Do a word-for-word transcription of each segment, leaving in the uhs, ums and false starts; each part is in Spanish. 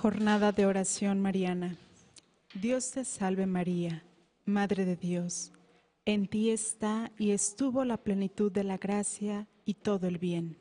Jornada de oración mariana. Dios te salve María, Madre de Dios. En ti está y estuvo la plenitud de la gracia y todo el bien.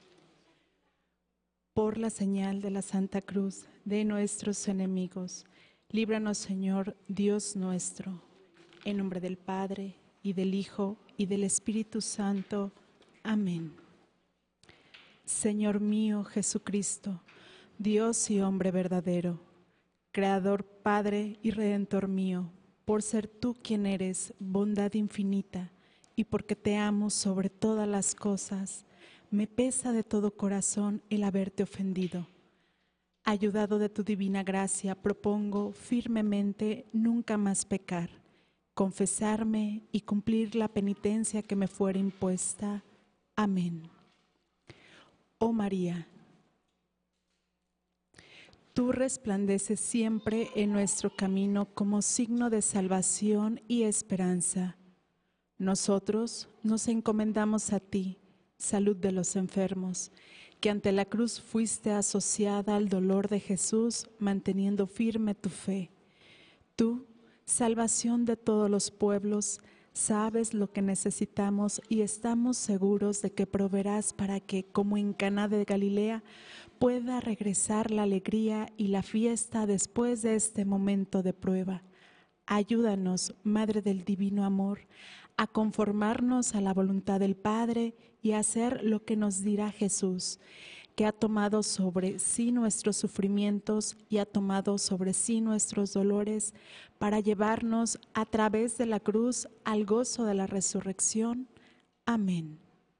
Por la señal de la Santa Cruz de nuestros enemigos, líbranos, Señor, Dios nuestro. En nombre del Padre, y del Hijo, y del Espíritu Santo. Amén. Señor mío Jesucristo, Dios y hombre verdadero, Creador, Padre y Redentor mío, por ser tú quien eres, bondad infinita, y porque te amo sobre todas las cosas, me pesa de todo corazón el haberte ofendido. Ayudado de tu divina gracia, propongo firmemente nunca más pecar, confesarme y cumplir la penitencia que me fuera impuesta. Amén. Oh María, tú resplandeces siempre en nuestro camino como signo de salvación y esperanza. Nosotros nos encomendamos a ti, salud de los enfermos, que ante la cruz fuiste asociada al dolor de Jesús, manteniendo firme tu fe. Tú, salvación de todos los pueblos, sabes lo que necesitamos y estamos seguros de que proveerás para que, como en Caná de Galilea, pueda regresar la alegría y la fiesta después de este momento de prueba. Ayúdanos, Madre del Divino Amor, a conformarnos a la voluntad del Padre y a hacer lo que nos dirá Jesús, que ha tomado sobre sí nuestros sufrimientos y ha tomado sobre sí nuestros dolores para llevarnos a través de la cruz al gozo de la resurrección. Amén.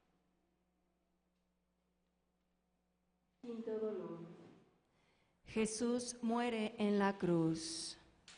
Quinto dolor. Jesús muere en la cruz.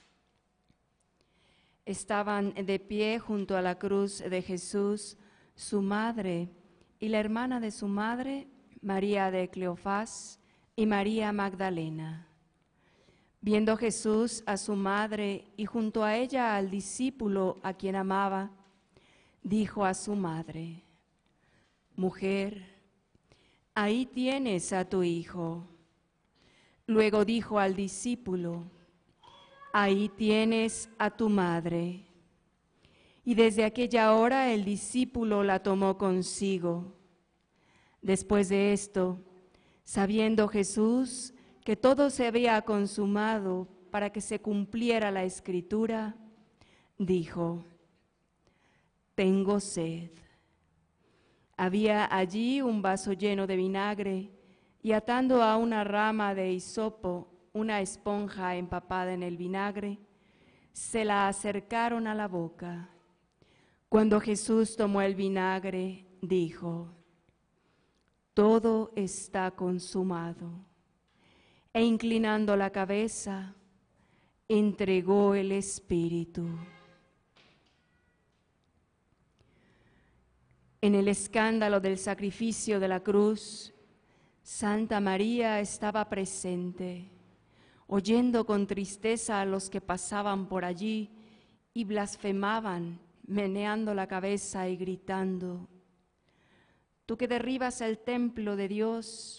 Estaban de pie junto a la cruz de Jesús su madre y la hermana de su madre, María de Cleofás y María Magdalena. Viendo Jesús a su madre y junto a ella al discípulo a quien amaba, dijo a su madre: Mujer, ahí tienes a tu hijo. Luego dijo al discípulo: Ahí tienes a tu madre. Y desde aquella hora el discípulo la tomó consigo. Después de esto, sabiendo Jesús que todo se había consumado para que se cumpliera la Escritura, dijo: Tengo sed. Había allí un vaso lleno de vinagre, y atando a una rama de hisopo una esponja empapada en el vinagre, se la acercaron a la boca. Cuando Jesús tomó el vinagre, dijo: Todo está consumado. E inclinando la cabeza, entregó el Espíritu. En el escándalo del sacrificio de la cruz, Santa María estaba presente, oyendo con tristeza a los que pasaban por allí y blasfemaban, meneando la cabeza y gritando: Tú que derribas el templo de Dios